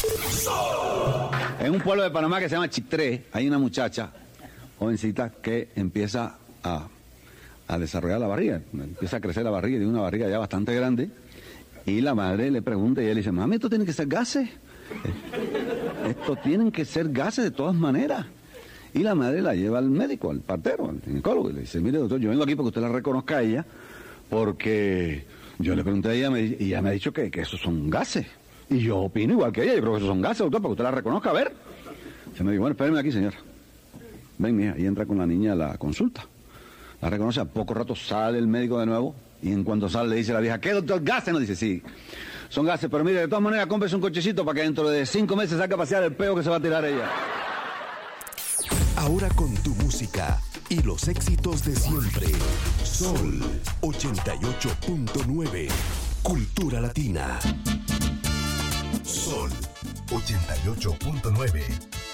En un pueblo de Panamá que se llama Chitré, hay una muchacha, jovencita, que empieza a desarrollar la barriga, empieza a crecer la barriga, tiene una barriga ya bastante grande, y la madre le pregunta y él dice, mami, esto tiene que ser gases, esto tienen que ser gases de todas maneras. Y la madre la lleva al médico, al partero, al ginecólogo, y le dice, mire doctor, yo vengo aquí porque usted la reconozca a ella, porque yo le pregunté a ella y ella me ha dicho que esos son gases. Y yo opino igual que ella, yo creo que esos son gases, doctor, para que usted la reconozca, a ver. Se me dijo, bueno, espéreme aquí, señora. Ven, mija, y entra con la niña a la consulta. La reconoce, a poco rato sale el médico de nuevo, y en cuanto sale le dice a la vieja, ¿qué doctor? ¿Gases? No, dice, sí, son gases, pero mire, de todas maneras, cómprese un cochecito para que dentro de 5 meses saque a pasear el peo que se va a tirar ella. Ahora con tu música y los éxitos de siempre. Sol 88.9. Cultura Latina. Sol 88.9.